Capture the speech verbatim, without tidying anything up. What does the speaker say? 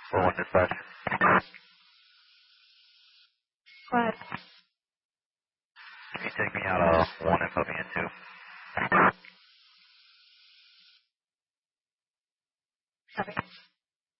four one dispatch. Go ahead. Can you take me out of one and put me in two? Copy.